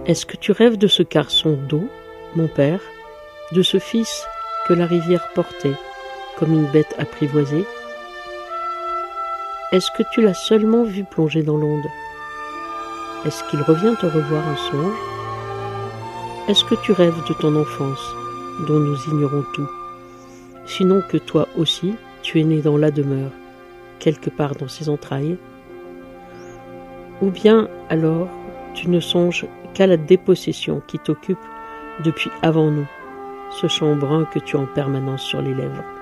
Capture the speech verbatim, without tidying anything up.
Est-ce que tu rêves de ce garçon d'eau, mon père, de ce fils que la rivière portait comme une bête apprivoisée? Est-ce que tu l'as seulement vu plonger dans l'onde? Est-ce qu'il revient te revoir en songe? Est-ce que tu rêves de ton enfance, dont nous ignorons tout, sinon que toi aussi tu es né dans la demeure, quelque part dans ses entrailles? Ou bien alors tu ne songes qu'à la dépossession qui t'occupe depuis avant nous, ce chant brun que tu as en permanence sur les lèvres.